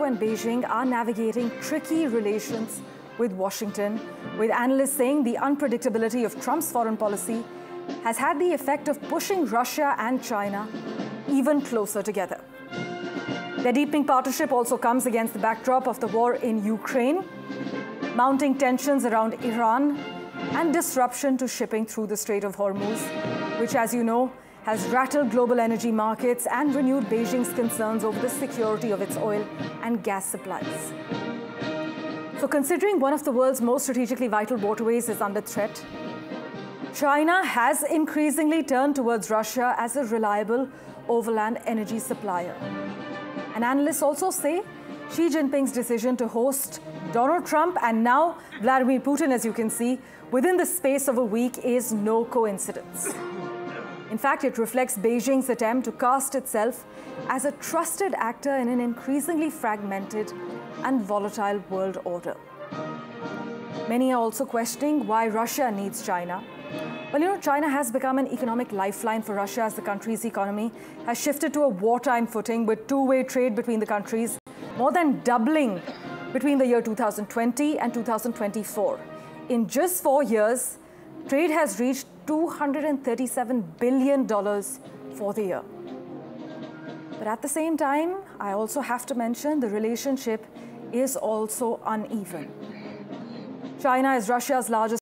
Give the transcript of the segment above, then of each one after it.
and Beijing are navigating tricky relations with Washington, with analysts saying the unpredictability of Trump's foreign policy has had the effect of pushing Russia and China even closer together. Their deepening partnership also comes against the backdrop of the war in Ukraine, mounting tensions around Iran, and disruption to shipping through the Strait of Hormuz, which, as you know, has rattled global energy markets and renewed Beijing's concerns over the security of its oil and gas supplies. So, considering one of the world's most strategically vital waterways is under threat, China has increasingly turned towards Russia as a reliable overland energy supplier. And analysts also say Xi Jinping's decision to host Donald Trump and now Vladimir Putin, as you can see, within the space of a week is no coincidence. In fact, it reflects Beijing's attempt to cast itself as a trusted actor in an increasingly fragmented and volatile world order. Many are also questioning why Russia needs China. Well, China has become an economic lifeline for Russia as the country's economy has shifted to a wartime footing with two-way trade between the countries, more than doubling between the year 2020 and 2024. In just 4 years, trade has reached $237 billion for the year. But at the same time, I also have to mention the relationship is also uneven. China is Russia's largest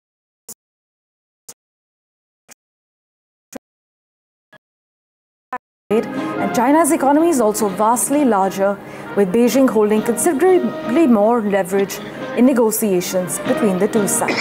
and China's economy is also vastly larger, with Beijing holding considerably more leverage in negotiations between the two sides.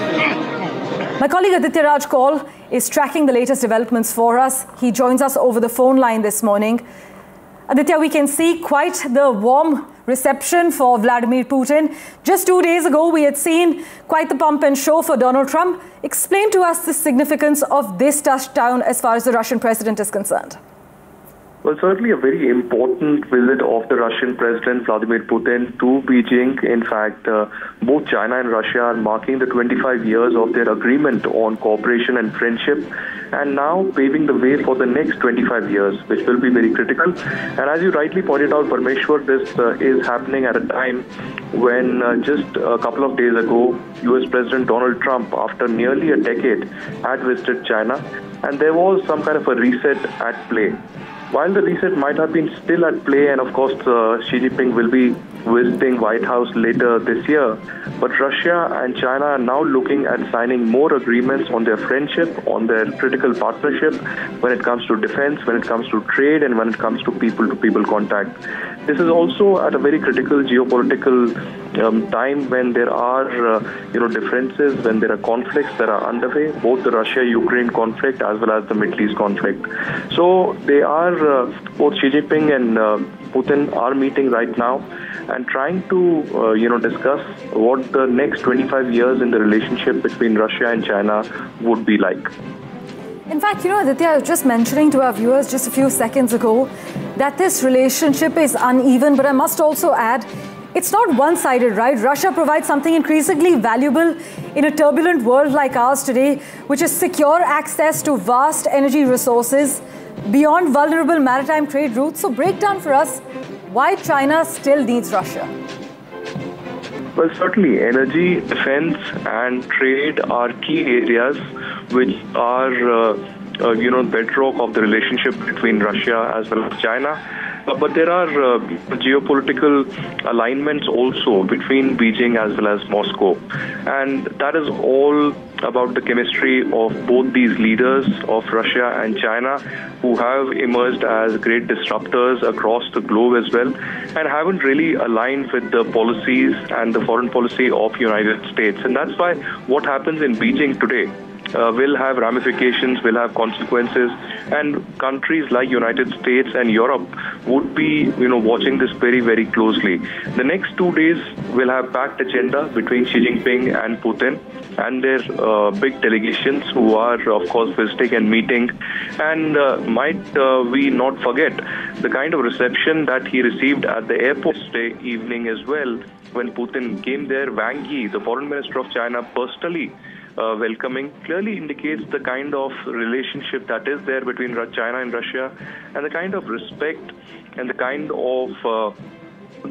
My colleague Aditya Raj Kaul is tracking the latest developments for us. He joins us over the phone line this morning. Aditya, we can see quite the warm reception for Vladimir Putin. Just 2 days ago, we had seen quite the pump and show for Donald Trump. Explain to us the significance of this touchdown as far as the Russian president is concerned. Well, certainly a very important visit of the Russian President Vladimir Putin to Beijing. In fact, both China and Russia are marking the 25 years of their agreement on cooperation and friendship, and now paving the way for the next 25 years, which will be very critical. And as you rightly pointed out, Parmeshwar, this is happening at a time when just a couple of days ago, US President Donald Trump, after nearly a decade, had visited China, and there was some kind of a reset at play. While the reset might have been still at play, and of course Xi Jinping will be visiting White House later this year, but Russia and China are now looking at signing more agreements on their friendship, on their critical partnership when it comes to defense, when it comes to trade, and when it comes to people-to-people contact. This is also at a very critical geopolitical time when there are differences, when there are conflicts that are underway, both the Russia-Ukraine conflict as well as the Middle East conflict. So they are, both Xi Jinping and Putin are meeting right now and trying to discuss what the next 25 years in the relationship between Russia and China would be like. In fact, Aditya, I was just mentioning to our viewers just a few seconds ago that this relationship is uneven, but I must also add, it's not one-sided, right? Russia provides something increasingly valuable in a turbulent world like ours today, which is secure access to vast energy resources beyond vulnerable maritime trade routes. So break down for us why China still needs Russia. Well, certainly energy, defense and trade are key areas which are, bedrock of the relationship between Russia as well as China. But there are geopolitical alignments also between Beijing as well as Moscow. And that is all about the chemistry of both these leaders of Russia and China, who have emerged as great disruptors across the globe as well, and haven't really aligned with the policies and the foreign policy of United States. And that's why what happens in Beijing today will have ramifications, will have consequences, and countries like United States and Europe would be, watching this very, very closely. The next 2 days will have packed agenda between Xi Jinping and Putin and their big delegations who are, of course, visiting and meeting. And might we not forget the kind of reception that he received at the airport yesterday evening as well when Putin came there. Wang Yi, the foreign minister of China, personally welcoming, clearly indicates the kind of relationship that is there between China and Russia, and the kind of respect and the kind of